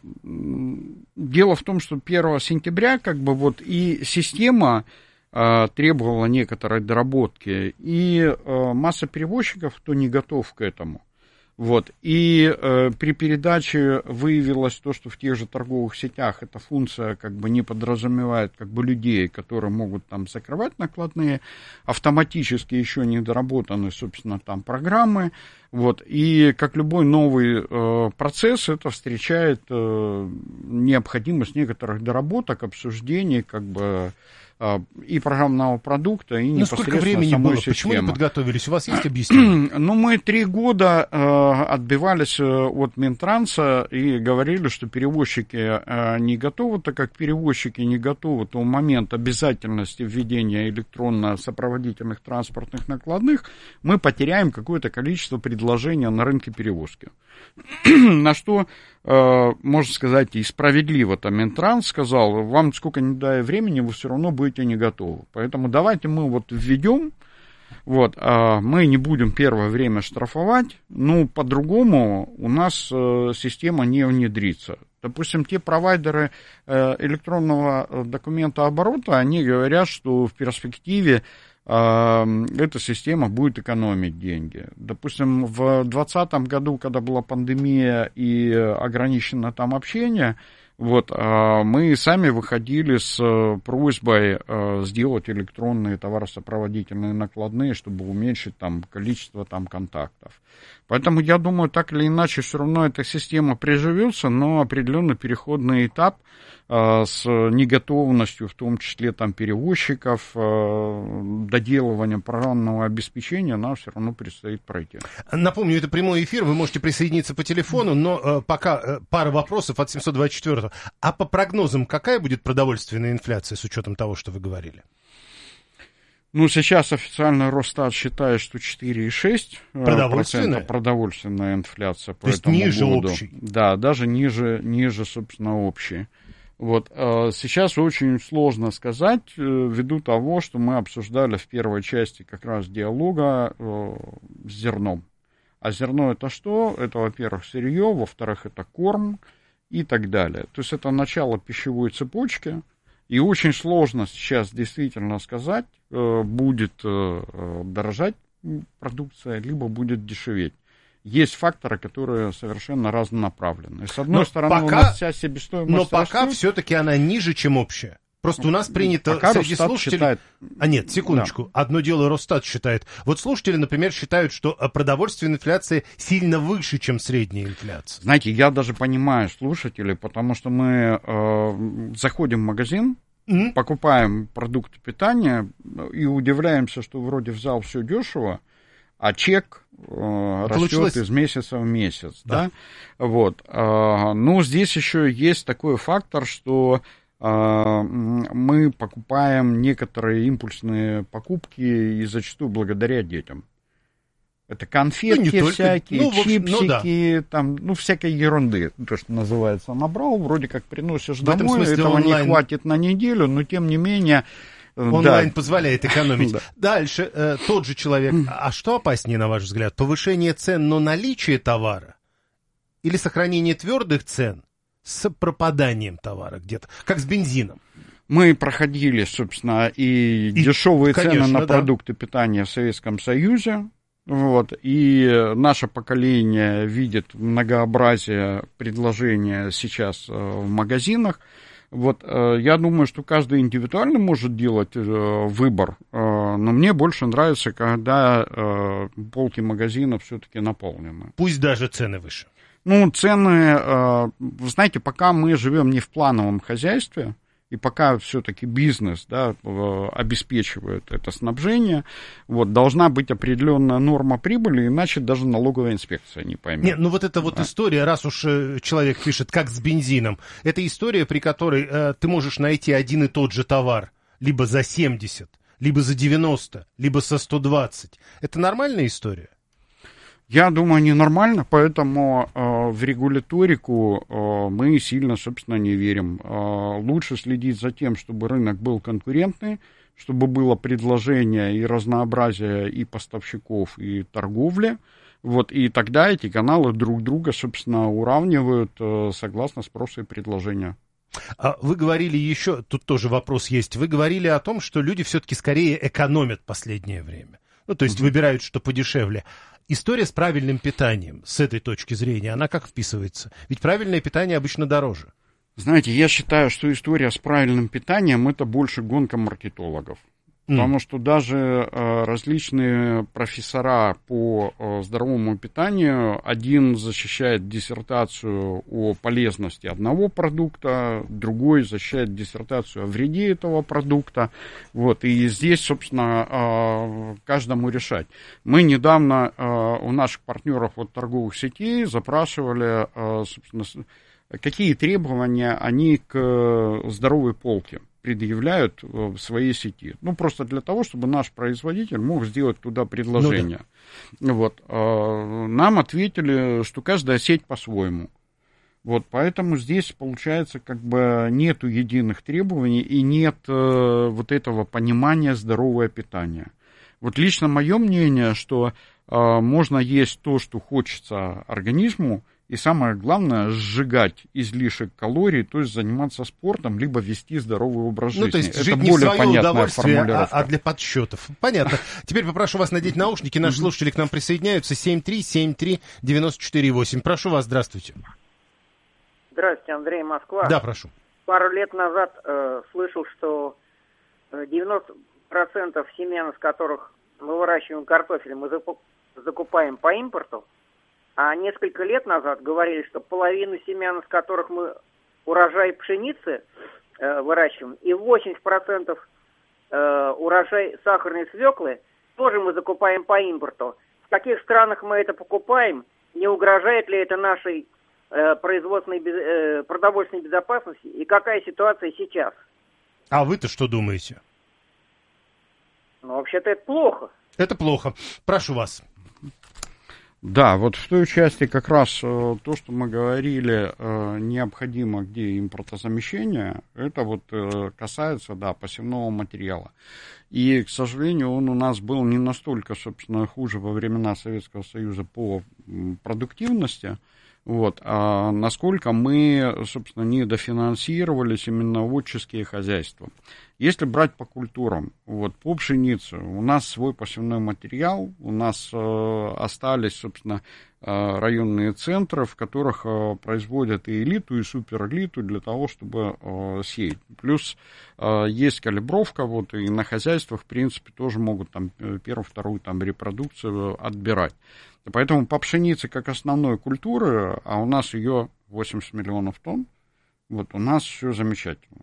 в том, что 1 сентября как бы вот и система требовала некоторой доработки, и масса перевозчиков, кто не готов к этому. Вот. И при передаче выявилось то, что в тех же торговых сетях эта функция как бы не подразумевает как бы людей, которые могут там закрывать накладные, автоматически еще не доработаны, собственно, там программы. Вот. И как любой новый процесс, это встречает необходимость некоторых доработок, обсуждений, как бы и программного продукта, и непосредственно сколько времени самой было? системы. Почему не подготовились? У вас есть объяснение? Ну, мы 3 года отбивались от Минтранса и говорили, что перевозчики не готовы, так как перевозчики не готовы, то в момент обязательности введения электронно-сопроводительных транспортных накладных мы потеряем какое-то количество предложений на рынке перевозки. На что, можно сказать, и справедливо-то Минтранс сказал, вам сколько ни дай времени, вы все равно будете не готовы. Поэтому давайте мы вот введем, вот, мы не будем первое время штрафовать, но по-другому у нас система не внедрится. Допустим, те провайдеры электронного документооборота, они говорят, что в перспективе эта система будет экономить деньги. Допустим, в 2020 году, когда была пандемия и ограничено там общение, вот, мы сами выходили с просьбой сделать электронные товаросопроводительные накладные, чтобы уменьшить там количество там контактов. Поэтому я думаю, так или иначе, все равно эта система приживется, но определенный переходный этап с неготовностью, в том числе там перевозчиков, доделыванием программного обеспечения, нам все равно предстоит пройти. Напомню, это прямой эфир, вы можете присоединиться по телефону, но пока пара вопросов от 724-го. А по прогнозам, какая будет продовольственная инфляция с учетом того, что вы говорили? Ну, сейчас официально Росстат считает, что 4,6% продовольственная инфляция по этому году. То есть ниже общей? Да, даже ниже, собственно, общей. Вот. Сейчас очень сложно сказать, ввиду того, что мы обсуждали в первой части как раз диалога с зерном. А зерно это что? Это, во-первых, сырье, во-вторых, это корм и так далее. То есть это начало пищевой цепочки. И очень сложно сейчас действительно сказать, будет дорожать продукция, либо будет дешеветь. Есть факторы, которые совершенно разнонаправленные. С одной стороны, у нас вся себестоимость но пока растет. Все-таки она ниже, чем общая. Просто у нас принято пока среди Росстат слушателей... считает... нет, секундочку. Да. Одно дело Росстат считает. Вот слушатели, например, считают, что продовольственная инфляция сильно выше, чем средняя инфляция. Знаете, я даже понимаю слушателей, потому что мы заходим в магазин, покупаем продукты питания и удивляемся, что вроде в зал все дешево, а чек растет из месяца в месяц. Да. Вот. Но здесь еще есть такой фактор, что мы покупаем некоторые импульсные покупки и зачастую благодаря детям. Это конфетки всякие, чипсики, там, всякой ерунды, то, что называется, набрал, вроде как приносишь домой, этого не хватит на неделю, но тем не менее... Онлайн позволяет экономить. Дальше, тот же человек, а что опаснее, на ваш взгляд, повышение цен, но наличие товара или сохранение твердых цен с пропаданием товара где-то, как с бензином? Мы проходили, собственно, и дешевые цены на продукты питания в Советском Союзе. Вот, и наше поколение видит многообразие предложения сейчас в магазинах. Вот, я думаю, что каждый индивидуально может делать выбор, но мне больше нравится, когда полки магазинов все-таки наполнены. Пусть даже цены выше. Цены, вы знаете, пока мы живем не в плановом хозяйстве, и пока все-таки бизнес, да, обеспечивает это снабжение, вот, должна быть определенная норма прибыли, иначе даже налоговая инспекция не поймет. Нет, вот эта вот история, раз уж человек пишет, как с бензином, это история, при которой ты можешь найти один и тот же товар либо за 70, либо за 90, либо со 120. Это нормальная история? Я думаю, ненормально, поэтому в регуляторику мы сильно, собственно, не верим. Лучше следить за тем, чтобы рынок был конкурентный, чтобы было предложение и разнообразие и поставщиков, и торговли. Вот, и тогда эти каналы друг друга, собственно, уравнивают согласно спроса и предложения. Вы говорили еще, тут тоже вопрос есть, вы говорили о том, что люди все-таки скорее экономят в последнее время. То есть выбирают, что подешевле. История с правильным питанием, с этой точки зрения, она как вписывается? Ведь правильное питание обычно дороже. Знаете, я считаю, что история с правильным питанием – это больше гонка маркетологов. Потому что даже различные профессора по здоровому питанию, один защищает диссертацию о полезности одного продукта, другой защищает диссертацию о вреде этого продукта. Вот, и здесь, собственно, каждому решать. Мы недавно у наших партнеров от торговых сетей запрашивали, собственно, какие требования они к здоровой полке предъявляют в своей сети. Просто для того, чтобы наш производитель мог сделать туда предложение. Вот. Нам ответили, что каждая сеть по-своему. Вот. Поэтому здесь, получается, нету единых требований и нет вот этого понимания здорового питания. Вот лично мое мнение, что можно есть то, что хочется организму, и самое главное, сжигать излишек калорий, то есть заниматься спортом, либо вести здоровый образ жизни. То есть это жить более не в свое понятная удовольствие, формулировка. а для подсчетов. Понятно. Теперь попрошу вас надеть наушники. Наши слушатели к нам присоединяются. 7373948. Прошу вас, здравствуйте. Здравствуйте, Андрей, Москва. Да, прошу. Пару лет назад слышал, что 90% семян, из которых мы выращиваем картофель, мы закупаем по импорту. А несколько лет назад говорили, что половину семян, из которых мы урожай пшеницы выращиваем, и 80% урожай сахарной свеклы тоже мы закупаем по импорту. В каких странах мы это покупаем? Не угрожает ли это нашей продовольственной безопасности? И какая ситуация сейчас? А вы-то что думаете? Вообще-то это плохо. Это плохо. Прошу вас. Да, вот в той части как раз то, что мы говорили, необходимо где импортозамещение, это вот касается, посевного материала. И, к сожалению, он у нас был не настолько, собственно, хуже во времена Советского Союза по продуктивности, а насколько мы, собственно, недофинансировались именно отческие хозяйства. Если брать по культурам, по пшенице, у нас свой посевной материал, у нас остались, собственно, районные центры, в которых производят и элиту, и суперэлиту для того, чтобы сеять. Плюс есть калибровка, и на хозяйствах, в принципе, тоже могут первую, вторую репродукцию отбирать. Поэтому по пшенице как основной культуры, а у нас ее 80 миллионов тонн, у нас все замечательно.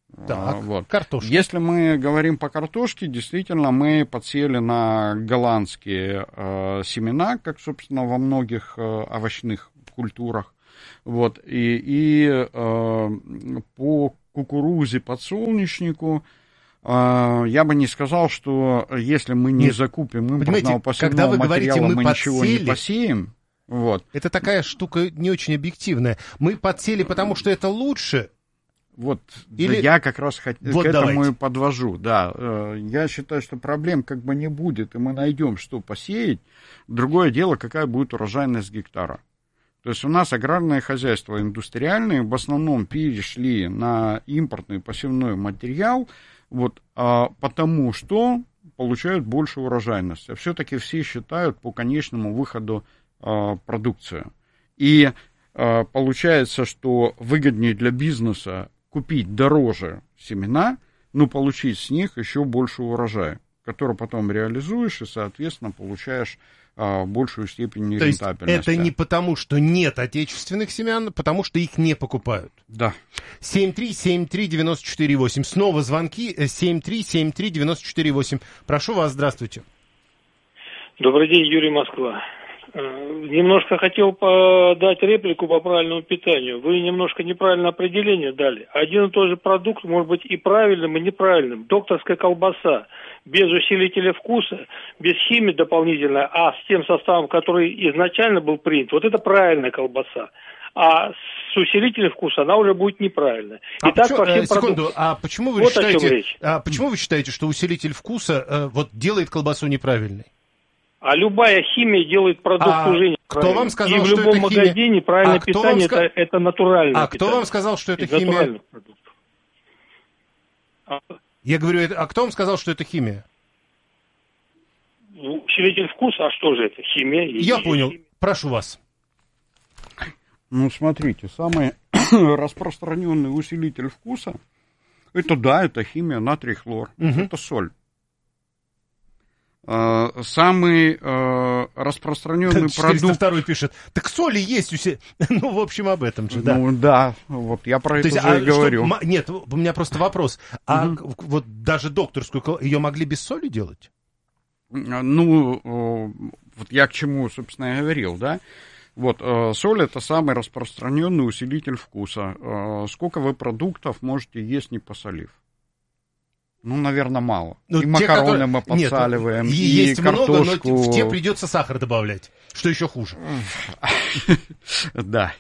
Так, вот. Картошка. Если мы говорим по картошке, действительно, мы подсели на голландские семена, как, собственно, во многих овощных культурах. Вот. И по кукурузе, подсолнечнику я бы не сказал, что если мы не закупим импортного посевного материала, мы ничего не посеем. Вот. Это такая штука не очень объективная. Мы подсели, потому что это лучше. Вот, или... я как раз к этому давайте. И подвожу, да. Я считаю, что проблем как бы не будет, и мы найдем, что посеять. Другое дело, какая будет урожайность гектара. То есть у нас аграрные хозяйства индустриальные в основном перешли на импортный посевной материал, вот, потому что получают больше урожайности. Все-таки все считают по конечному выходу продукцию. И получается, что выгоднее для бизнеса купить дороже семена, но получить с них еще больше урожая, который потом реализуешь и, соответственно, получаешь большую степень рентабельности. То есть это не потому, что нет отечественных семян, потому что их не покупают? Да. 7373948. Снова звонки. 7373948. Прошу вас, здравствуйте. Добрый день, Юрий, Москва. Немножко хотел дать реплику по правильному питанию. Вы немножко неправильное определение дали. Один и тот же продукт может быть и правильным, и неправильным. Докторская колбаса без усилителя вкуса, без химии дополнительной, а с тем составом, который изначально был принят, вот это правильная колбаса. А с усилителем вкуса она уже будет неправильная. Секунду, а почему вы считаете, что усилитель вкуса делает колбасу неправильной? А любая химия делает продукт уже неправильным. Кто вам сказал, и в любом магазине правильное питание это натуральное питание. Кто вам сказал, что это химия? Я говорю, а кто вам сказал, что это химия? Усилитель вкуса, а что же это? Химия? Я понял. Прошу вас. Ну, смотрите, самый распространенный усилитель вкуса, это химия, натрий, хлор, это соль. Самый распространенный продукт... 402 пишет, так соли есть Ну, в общем, об этом же, да. Ну, да, вот я про это же и говорю. Нет, у меня просто вопрос. А вот даже докторскую, ее могли без соли делать? Ну, вот я к чему, собственно, и говорил, да. Вот, соль — это самый распространенный усилитель вкуса. Сколько вы продуктов можете есть, не посолив? Ну, наверное, мало. И макароны мы подсаливаем, и есть картошку. Много, но в те придется сахар добавлять, что еще хуже. Да.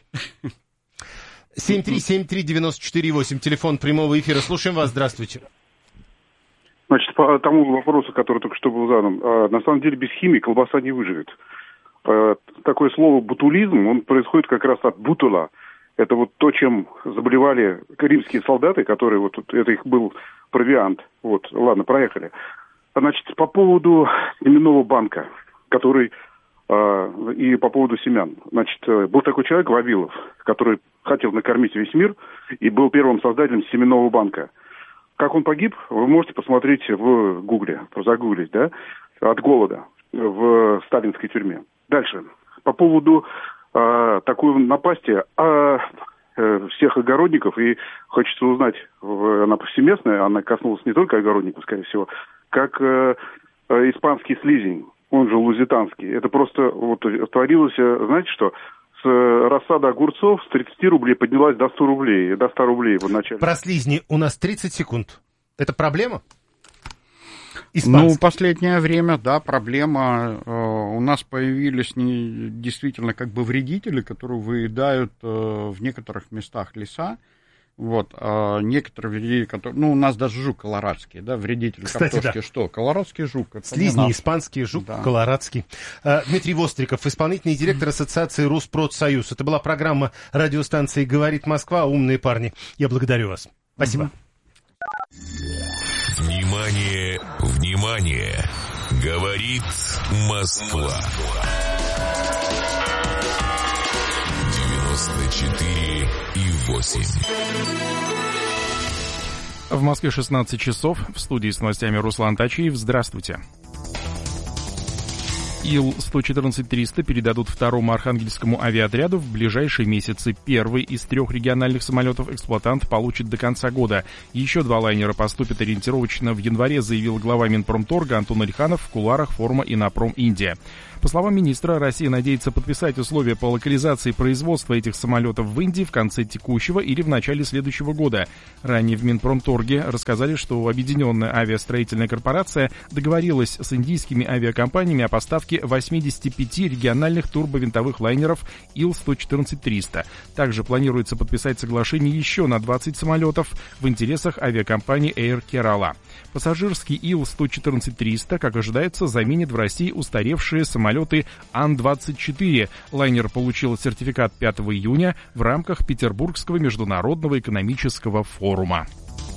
7373948, телефон прямого эфира. Слушаем вас, здравствуйте. Значит, по тому вопросу, который только что был задан, на самом деле без химии колбаса не выживет. Такое слово бутулизм, он происходит как раз от бутула. Это вот то, чем заболевали римские солдаты, которые вот это их был провиант. Вот, ладно, проехали. Значит, по поводу семенного банка, который и по поводу семян. Значит, был такой человек, Вавилов, который хотел накормить весь мир и был первым создателем семенного банка. Как он погиб, вы можете посмотреть в Гугле, загуглить, да, от голода в сталинской тюрьме. Дальше. По поводу такой напасти всех огородников, и хочется узнать, она повсеместная, она коснулась не только огородников, скорее всего, как испанский слизень, он же лузитанский. Это просто вот творилось, знаете что, с рассады огурцов с 30 рублей поднялась до 100 рублей, до 100 рублей в начале. Про слизни у нас 30 секунд. Это проблема? Ну, в последнее время, да, проблема. У нас появились действительно как бы вредители, которые выедают в некоторых местах леса. Вот, некоторые вредители, которые... Ну, у нас даже жук колорадский, да, вредитель картошки, да. Что? Колорадский жук. Слизни, испанский жук, да. Колорадский. Дмитрий Востриков, исполнительный директор Ассоциации Руспродсоюз. Это была программа радиостанции «Говорит Москва». Умные парни. Я благодарю вас. Спасибо. Внимание, внимание! Говорит Москва. 94,8. В Москве 16 часов. В студии с новостями Руслан Тачиев. Здравствуйте. Ил-114-300 передадут второму Архангельскому авиаотряду в ближайшие месяцы. Первый из 3 региональных самолетов эксплуатант получит до конца года. Еще 2 лайнера поступят ориентировочно в январе, заявил глава Минпромторга Антон Ильханов в кулуарах форума «Инопром Индия». По словам министра, Россия надеется подписать условия по локализации производства этих самолетов в Индии в конце текущего или в начале следующего года. Ранее в Минпромторге рассказали, что Объединенная авиастроительная корпорация договорилась с индийскими авиакомпаниями о поставке 85 региональных турбовинтовых лайнеров Ил-114-300. Также планируется подписать соглашение еще на 20 самолетов в интересах авиакомпании Air Kerala. Пассажирский Ил-114-300, как ожидается, заменит в России устаревшие самолеты Ан-24. Лайнер получил сертификат 5 июня в рамках Петербургского международного экономического форума.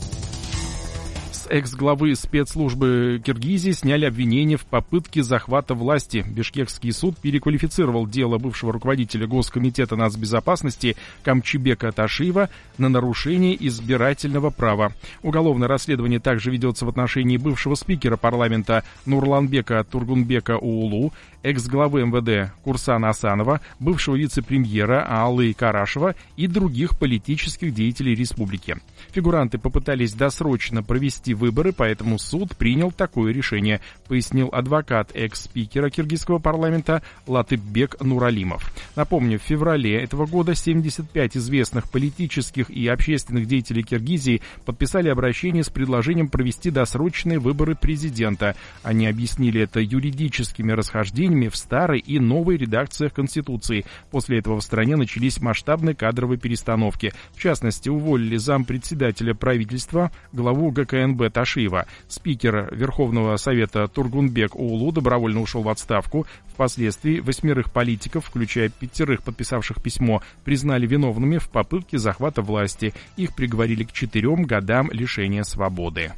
Экс-главы спецслужбы Киргизии сняли обвинение в попытке захвата власти. Бишкекский суд переквалифицировал дело бывшего руководителя Госкомитета нацбезопасности Камчибека Ташиева на нарушение избирательного права. Уголовное расследование также ведется в отношении бывшего спикера парламента Нурланбека Тургунбека Уулу, экс-главы МВД Курсана Асанова, бывшего вице-премьера Аалы Карашева и других политических деятелей республики. Фигуранты попытались досрочно провести выборы, поэтому суд принял такое решение, пояснил адвокат экс-спикера киргизского парламента Латыпбек Нуралимов. Напомню, в феврале этого года 75 известных политических и общественных деятелей Киргизии подписали обращение с предложением провести досрочные выборы президента. Они объяснили это юридическими расхождениями в старой и новой редакциях Конституции. После этого в стране начались масштабные кадровые перестановки. В частности, уволили зампредседателя правительства, главу ГКНБ Ташиева. Спикер Верховного Совета Тургунбек Уулу добровольно ушел в отставку. Впоследствии 8 политиков, включая 5 подписавших письмо, признали виновными в попытке захвата власти. Их приговорили к 4 годам лишения свободы.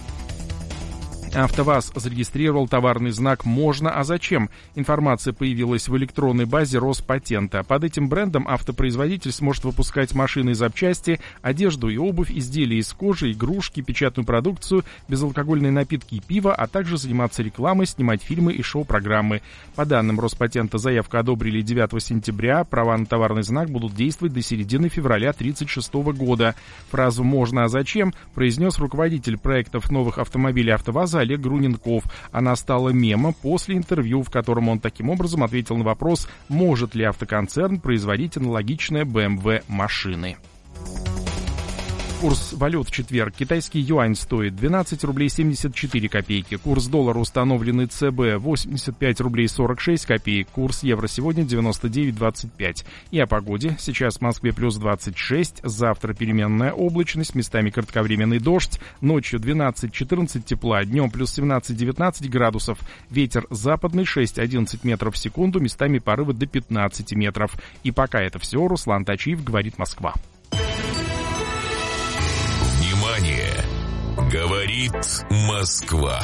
АвтоВАЗ зарегистрировал товарный знак «Можно, а зачем?». Информация появилась в электронной базе Роспатента. Под этим брендом автопроизводитель сможет выпускать машины и запчасти, одежду и обувь, изделия из кожи, игрушки, печатную продукцию, безалкогольные напитки и пиво, а также заниматься рекламой, снимать фильмы и шоу-программы. По данным Роспатента, заявку одобрили 9 сентября. Права на товарный знак будут действовать до середины февраля 1936 года. Фразу «Можно, а зачем?» произнес руководитель проектов новых автомобилей АвтоВАЗа Олег Груненков. Она стала мемом после интервью, в котором он таким образом ответил на вопрос, может ли автоконцерн производить аналогичные BMW машины. Курс валют в четверг. Китайский юань стоит 12 рублей 74 копейки. Курс доллара, установленный ЦБ, 85 рублей 46 копеек. Курс евро сегодня 99,25. И о погоде. Сейчас в Москве плюс 26. Завтра переменная облачность, местами кратковременный дождь. Ночью 12-14 тепла, днем плюс 17-19 градусов. Ветер западный 6-11 метров в секунду, местами порывы до 15 метров. И пока это все, Руслан Тачиев, говорит Москва. Говорит Москва.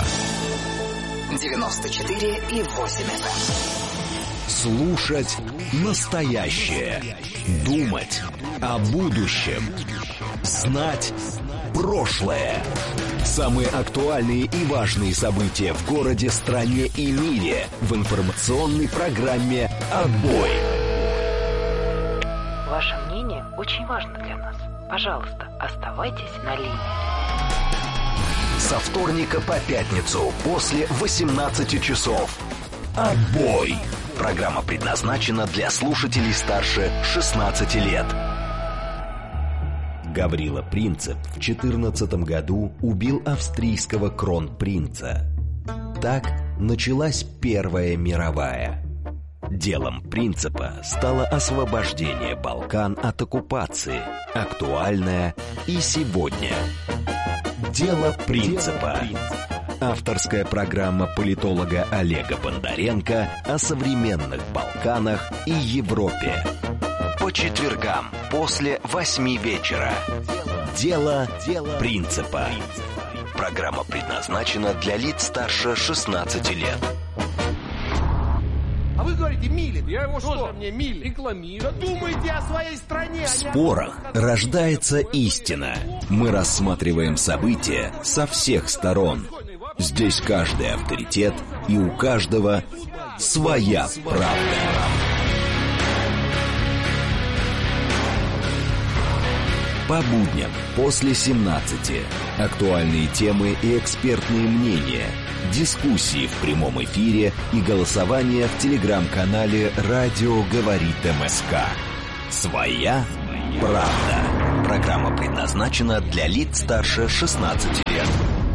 94,8 FM. Слушать настоящее. Думать о будущем. Знать прошлое. Самые актуальные и важные события в городе, стране и мире в информационной программе «Отбой». Ваше мнение очень важно для нас. Пожалуйста, оставайтесь на линии. Со вторника по пятницу после 18 часов. «Отбой». Программа предназначена для слушателей старше 16 лет. Гаврила Принцип в 14 году убил австрийского кронпринца. Так началась Первая мировая. Делом Принципа стало освобождение Балкан от оккупации, актуальное и сегодня. Дело Принципа. Авторская программа политолога Олега Бондаренко о современных Балканах и Европе. По четвергам после 8 вечера. Дело Принципа. Программа предназначена для лиц старше 16 лет. А вы говорите, Милин. Я его что? Мне Милин рекламирую. Да думайте о своей стране. В спорах рождается истина. Мы рассматриваем события со всех сторон. Здесь каждый авторитет, и у каждого Своя правда. По будням после 17. Актуальные темы и экспертные мнения. Дискуссии в прямом эфире и голосование в телеграм-канале «Радио говорит МСК». «Своя правда». Программа предназначена для лиц старше 16 лет.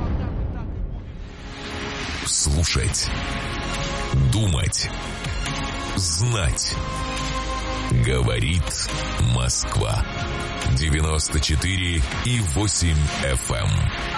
Слушать. Думать. Знать. Говорит Москва. 94,8 FM.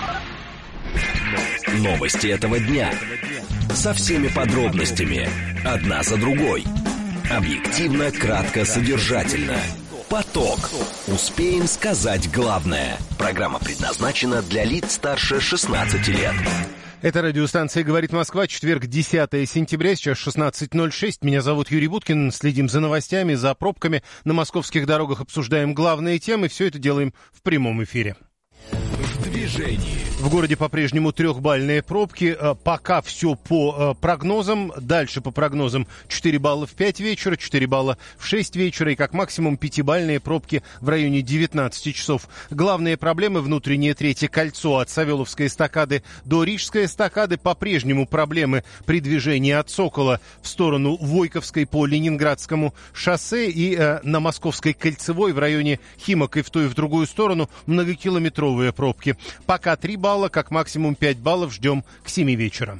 Новости этого дня. Со всеми подробностями. Одна за другой. Объективно, кратко, содержательно. Поток. Успеем сказать главное. Программа предназначена для лиц старше 16 лет. Это радиостанция «Говорит Москва», четверг, 10 сентября, сейчас 16:06. Меня зовут Юрий Буткин. Следим за новостями, за пробками. На московских дорогах обсуждаем главные темы. Все это делаем в прямом эфире. В движении. В городе по-прежнему трехбальные пробки. Пока все по прогнозам. Дальше по прогнозам 4 балла в 5 вечера, 4 балла в 6 вечера и как максимум 5-бальные пробки в районе 19 часов. Главные проблемы: внутреннее третье кольцо от Савеловской эстакады до Рижской эстакады. По-прежнему проблемы при движении от Сокола в сторону Войковской по Ленинградскому шоссе и на Московской кольцевой в районе Химок и в ту и в другую сторону многокилометровые пробки. Пока 3 балла, как максимум 5 баллов ждем к 7 вечера.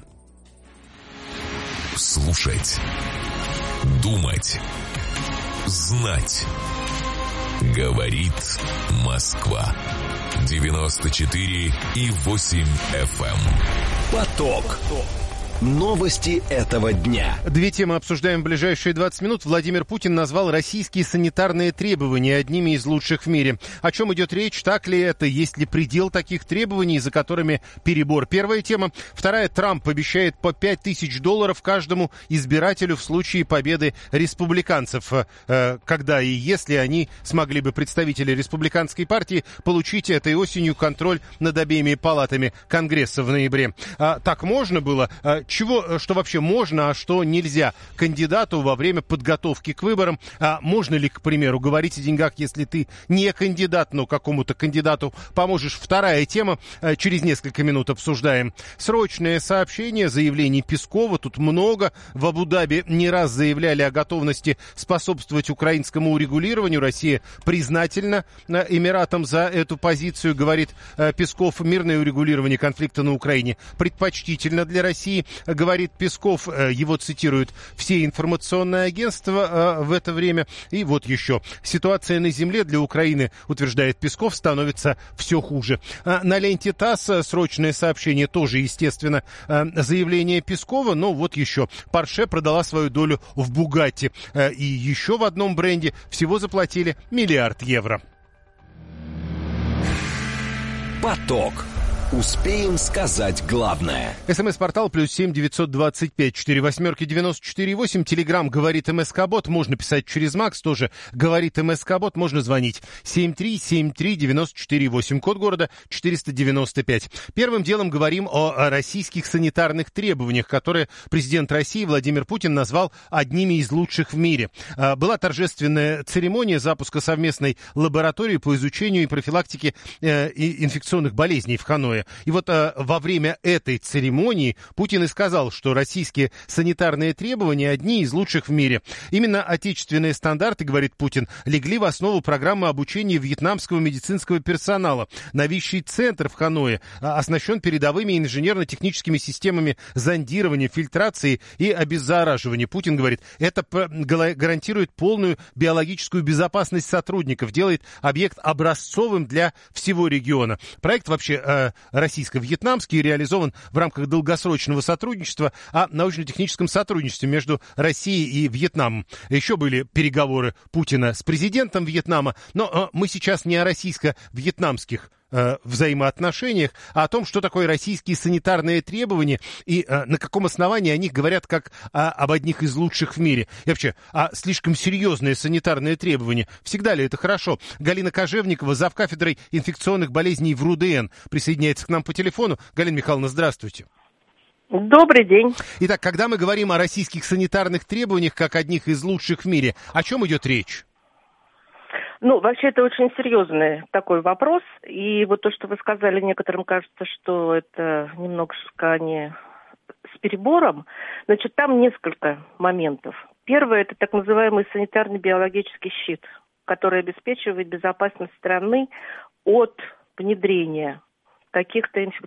Слушать. Думать. Знать. Говорит Москва. 94,8 FM. Поток. Новости этого дня. Две темы обсуждаем в ближайшие 20 минут. Владимир Путин назвал российские санитарные требования одними из лучших в мире. О чем идет речь? Так ли это? Есть ли предел таких требований, за которыми перебор? Первая тема. Вторая. Трамп обещает по $5000 каждому избирателю в случае победы республиканцев. Когда и если они смогли бы, представители республиканской партии, получить этой осенью контроль над обеими палатами Конгресса в ноябре. Так можно было? Что вообще можно, а что нельзя кандидату во время подготовки к выборам? Можно ли, к примеру, говорить о деньгах, если ты не кандидат, но какому-то кандидату поможешь? Вторая тема. Через несколько минут обсуждаем. Срочное сообщение, заявлений Пескова. Тут много. В Абу-Даби не раз заявляли о готовности способствовать украинскому урегулированию. Россия признательна Эмиратам за эту позицию, говорит Песков. Мирное урегулирование конфликта на Украине предпочтительно для России, говорит Песков. Его цитируют все информационные агентства в это время. И вот еще. Ситуация на земле для Украины, утверждает Песков, становится все хуже. На ленте ТАСС срочное сообщение, тоже, естественно, заявление Пескова. Но вот еще. Порше продала свою долю в Бугатти. И еще в одном бренде всего заплатили €1 миллиард. Поток. Успеем сказать главное. СМС-портал +7 925 48 94 8. Телеграм «Говорит МСК-бот». Можно писать через Макс, тоже «Говорит МСК-бот». Можно звонить 7373948. Код города 495. Первым делом говорим о российских санитарных требованиях, которые президент России Владимир Путин назвал одними из лучших в мире. Была торжественная церемония запуска совместной лаборатории по изучению и профилактике инфекционных болезней в Ханое. И вот во время этой церемонии Путин и сказал, что российские санитарные требования одни из лучших в мире. Именно отечественные стандарты, говорит Путин, легли в основу программы обучения вьетнамского медицинского персонала. Новейший центр в Ханое оснащен передовыми инженерно-техническими системами зондирования, фильтрации и обеззараживания. Путин говорит, это гарантирует полную биологическую безопасность сотрудников, делает объект образцовым для всего региона. Проект вообще российско-вьетнамский, реализован в рамках долгосрочного сотрудничества о научно-техническом сотрудничестве между Россией и Вьетнамом. Еще были переговоры Путина с президентом Вьетнама, но мы сейчас не о российско-вьетнамских взаимоотношениях, а о том, что такое российские санитарные требования и на каком основании о них говорят как об одних из лучших в мире. И вообще, слишком серьезные санитарные требования. Всегда ли это хорошо? Галина Кожевникова, завкафедрой инфекционных болезней в РУДН, присоединяется к нам по телефону. Галина Михайловна, здравствуйте. Добрый день. Итак, когда мы говорим о российских санитарных требованиях как одних из лучших в мире, о чем идет речь? Ну, вообще, это очень серьезный такой вопрос. И вот то, что вы сказали, некоторым кажется, что это немножко не с перебором. Значит, там несколько моментов. Первое – это так называемый санитарно-биологический щит, который обеспечивает безопасность страны от внедрения каких-то